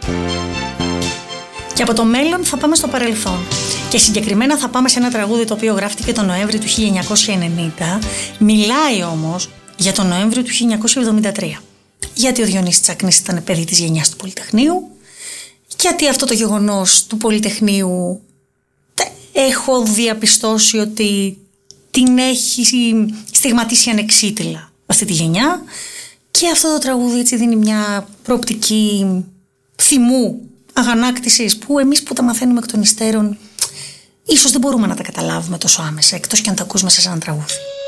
Και από το μέλλον θα πάμε στο παρελθόν. Και συγκεκριμένα θα πάμε σε ένα τραγούδι το οποίο γράφτηκε τον Νοέμβριο του 1990, μιλάει όμως για τον Νοέμβριο του 1973. Γιατί ο Διονύσης Τσακνής ήταν παιδί της γενιάς του Πολυτεχνείου, γιατί αυτό το γεγονός του Πολυτεχνείου έχω διαπιστώσει ότι την έχει στιγματίσει ανεξίτηλα αυτή τη γενιά, και αυτό το τραγούδι έτσι δίνει μια προοπτική θυμού, αγανάκτησης, που εμείς που τα μαθαίνουμε εκ των υστέρων ίσως δεν μπορούμε να τα καταλάβουμε τόσο άμεσα, εκτός και αν τα ακούς μέσα σε ένα τραγούδι.